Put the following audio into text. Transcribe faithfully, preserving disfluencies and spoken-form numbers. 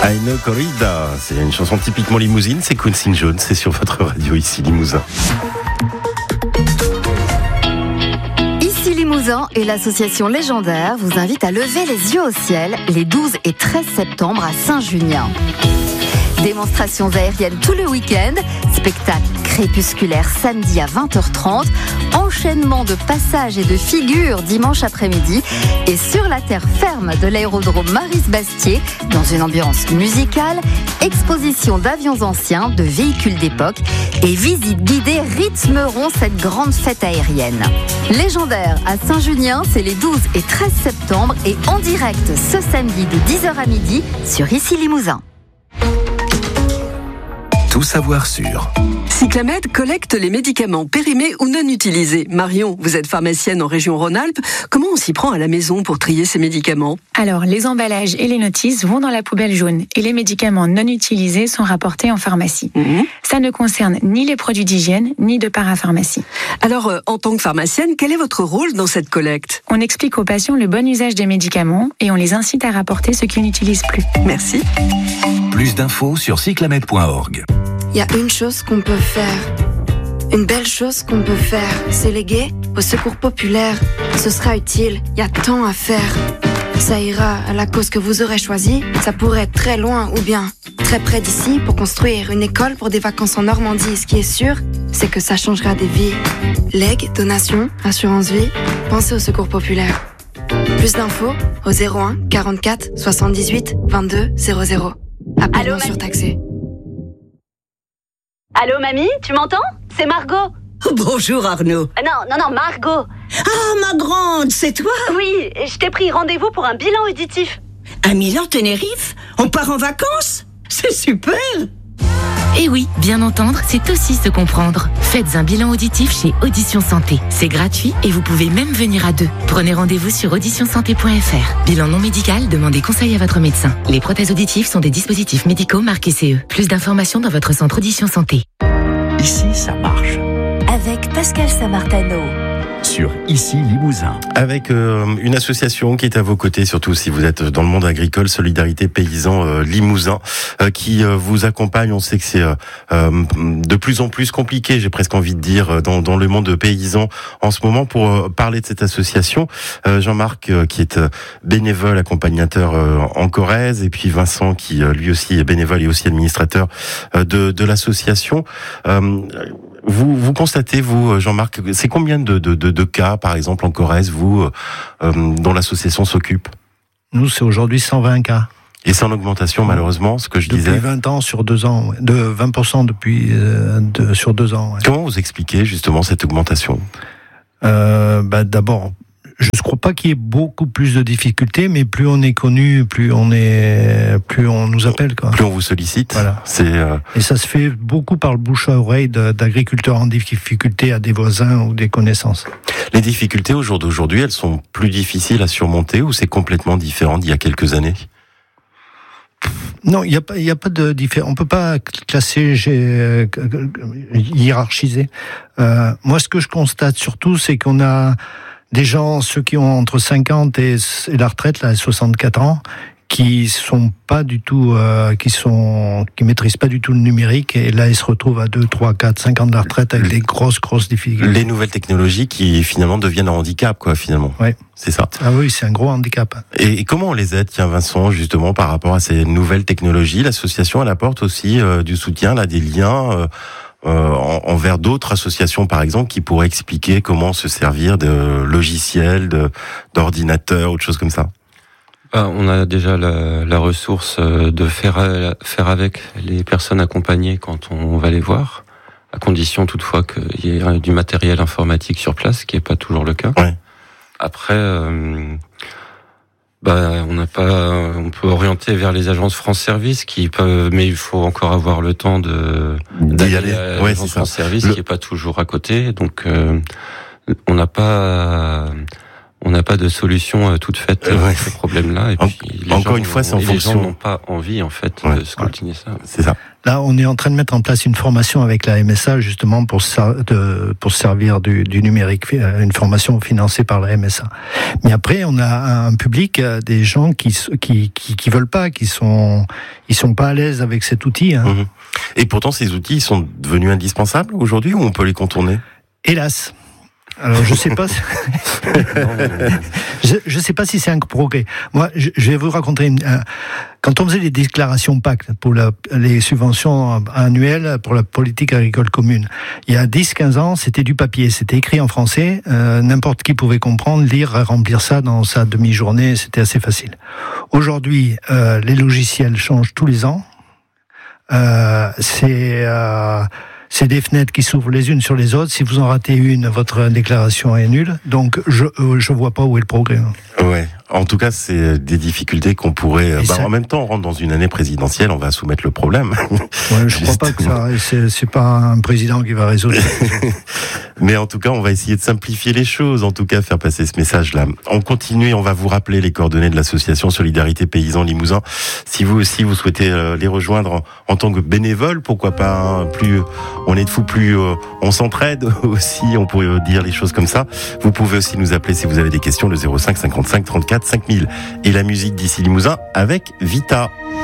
Une corrida, c'est une chanson typiquement limousine, c'est Quincy Jones, c'est sur votre radio ici Limousin. Ici Limousin et l'association Légendaire vous invitent à lever les yeux au ciel les douze et treize septembre à Saint-Junien. Démonstrations aériennes tout le week-end, spectacle crépusculaire samedi à vingt heures trente, enchaînement de passages et de figures dimanche après-midi et sur la terre ferme de l'aérodrome Maris-Bastier, dans une ambiance musicale, exposition d'avions anciens, de véhicules d'époque et visites guidées rythmeront cette grande fête aérienne. Légendaire à Saint-Junien, c'est les douze et treize septembre et en direct ce samedi de dix heures à midi sur Ici Limousin. Tout savoir sur Cyclamed collecte les médicaments périmés ou non utilisés. Marion, vous êtes pharmacienne en région Rhône-Alpes. Comment on s'y prend à la maison pour trier ces médicaments ? Alors, les emballages et les notices vont dans la poubelle jaune et les médicaments non utilisés sont rapportés en pharmacie. Mmh. Ça ne concerne ni les produits d'hygiène, ni de parapharmacie. Alors, euh, en tant que pharmacienne, quel est votre rôle dans cette collecte ? On explique aux patients le bon usage des médicaments et on les incite à rapporter ceux qu'ils n'utilisent plus. Merci. Plus d'infos sur cyclamed point org. Il y a une chose qu'on peut faire, une belle chose qu'on peut faire, c'est léguer au secours populaire. Ce sera utile, il y a tant à faire. Ça ira à la cause que vous aurez choisie, ça pourrait être très loin ou bien très près d'ici pour construire une école pour des vacances en Normandie. Ce qui est sûr, c'est que ça changera des vies. Legs, donations, assurance vie, pensez au secours populaire. Plus d'infos au zéro un quarante-quatre soixante-dix-huit vingt-deux zéro zéro. Appel non surtaxé. Allô, mamie, tu m'entends ? C'est Margot. Bonjour Arnaud. Euh, non, non, non, Margot. Ah, ma grande, c'est toi ? Oui, je t'ai pris rendez-vous pour un bilan auditif. À Milan-Tenerife ? On part en vacances ? C'est super ! Et oui, bien entendre, c'est aussi se comprendre. Faites un bilan auditif chez Audition Santé. C'est gratuit et vous pouvez même venir à deux. Prenez rendez-vous sur audition santé point f r. Bilan non médical, demandez conseil à votre médecin. Les prothèses auditives sont des dispositifs médicaux marqués C E. Plus d'informations dans votre centre Audition Santé. Ici, ça marche. Avec Pascal Samartano. Sur Ici Limousin. Avec euh, une association qui est à vos côtés, surtout si vous êtes dans le monde agricole, Solidarité Paysan euh, Limousin, euh, qui euh, vous accompagne. On sait que c'est euh, euh, de plus en plus compliqué, j'ai presque envie de dire, dans, dans le monde paysan en ce moment. Pour euh, parler de cette association, euh, Jean-Marc euh, qui est euh, bénévole, accompagnateur euh, en Corrèze, et puis Vincent qui euh, lui aussi est bénévole et aussi administrateur euh, de, de l'association. Euh, Vous, vous constatez, vous, Jean-Marc, c'est combien de, de, de, de cas, par exemple, en Corrèze, vous, euh, dont l'association s'occupe ? Nous, c'est aujourd'hui cent vingt cas. Et c'est en augmentation, malheureusement, ce que je depuis disais. Depuis vingt ans sur deux ans, ouais. De vingt pour cent depuis, euh, de, sur deux ans. Ouais. Comment vous expliquez, justement, cette augmentation ? euh, bah, D'abord, je ne crois pas qu'il y ait beaucoup plus de difficultés, mais plus on est connu, plus on est, plus on nous appelle, quoi. Plus on vous sollicite. Voilà. C'est euh... Et ça se fait beaucoup par le bouche à oreille d'agriculteurs en difficulté à des voisins ou des connaissances. Les difficultés au jour d'aujourd'hui, elles sont plus difficiles à surmonter ou c'est complètement différent d'il y a quelques années ? Non, il n'y a pas, il y a pas de différence. On peut pas classer, euh, hiérarchiser. Euh, moi, ce que je constate surtout, c'est qu'on a des gens, ceux qui ont entre cinquante et, et la retraite, là, soixante-quatre ans, qui sont pas du tout, euh, qui sont, qui maîtrisent pas du tout le numérique, et là, ils se retrouvent à deux, trois, quatre, cinq ans de la retraite avec des grosses, grosses difficultés. Les nouvelles technologies qui, finalement, deviennent un handicap, quoi, finalement. Oui. C'est ça. Ah oui, c'est un gros handicap. Et, et comment on les aide, tiens, Vincent, justement, par rapport à ces nouvelles technologies? L'association, elle apporte aussi euh, du soutien, là, des liens, euh, Euh, envers d'autres associations, par exemple, qui pourraient expliquer comment se servir de logiciels, de, d'ordinateurs ou de choses comme ça. Ah, on a déjà la, la ressource de faire, faire avec les personnes accompagnées quand on va les voir, à condition toutefois qu'il y ait du matériel informatique sur place, ce qui n'est pas toujours le cas. Ouais. Après, euh, bah, on n'a pas, on peut orienter vers les agences France Service qui peuvent, mais il faut encore avoir le temps de d'y aller. À ouais, l'agence France Service le... qui est pas toujours à côté, donc euh, on n'a pas, on n'a pas de solution toute faite à ouais. ce problème-là. Et en, puis, les encore gens, une fois, c'est en les fonction. gens n'ont pas envie en fait ouais, de scrutiner ouais. ça. C'est ça. Là, on est en train de mettre en place une formation avec la M S A justement pour se, de, pour se servir du, du numérique, une formation financée par la M S A. Mais après, on a un public, des gens qui qui qui, qui veulent pas, qui sont ils sont pas à l'aise avec cet outil. Hein. Mmh. Et pourtant, ces outils sont devenus indispensables aujourd'hui, ou on peut les contourner ? Hélas. Alors je sais pas, si... je, je sais pas si c'est un progrès. Moi, je, je vais vous raconter. Une, un... Quand on faisait les déclarations P A C pour la, les subventions annuelles pour la politique agricole commune, il y a dix quinze ans, c'était du papier, c'était écrit en français, euh, n'importe qui pouvait comprendre, lire, remplir ça dans sa demi-journée, c'était assez facile. Aujourd'hui, euh, les logiciels changent tous les ans. Euh, c'est euh, C'est des fenêtres qui s'ouvrent les unes sur les autres. Si vous en ratez une, votre déclaration est nulle. Donc, je euh, je vois pas où est le progrès. Ouais. En tout cas, c'est des difficultés qu'on pourrait. Bah, ça... En même temps, on rentre dans une année présidentielle, on va soumettre le problème. Ouais, je crois pas que ça. C'est, c'est pas un président qui va résoudre. Mais en tout cas, on va essayer de simplifier les choses. En tout cas, faire passer ce message-là. On continue. On va vous rappeler les coordonnées de l'association Solidarité Paysans Limousin. Si vous aussi vous souhaitez les rejoindre en, en tant que bénévole, pourquoi pas. Hein, plus on est de fous, plus euh, on s'entraide aussi. On pourrait dire les choses comme ça. Vous pouvez aussi nous appeler si vous avez des questions, le zéro cinq cinquante-cinq trente-quatre cinq mille. Et la musique d'ici Limousin avec Vita.